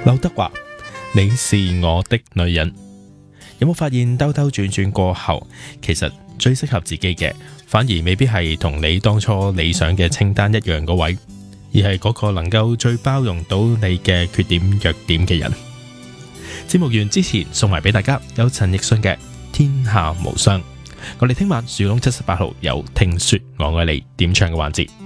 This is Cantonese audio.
劉德華，你是我的女人。有冇發現兜兜轉轉過後，其實最適合自己嘅，反而未必係同你當初理想嘅清單一樣嗰位，而係嗰個能夠最包容到你嘅缺點弱點嘅人。節目完之前送埋俾大家，有陳奕迅嘅《天下無雙》。我哋聽晚樹窿78號有聽說我愛你點唱嘅環節。